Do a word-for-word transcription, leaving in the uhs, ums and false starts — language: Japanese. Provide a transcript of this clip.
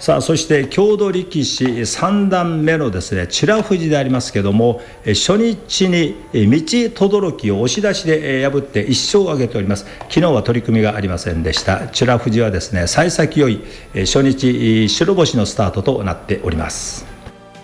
さあ、そして郷土力士さん段目のですねチラ富士でありますけども、初日に道轟を押し出しで破っていっ勝を挙げております。昨日は取り組みがありませんでした。チラ富士はですね幸先良い初日白星のスタートとなっております。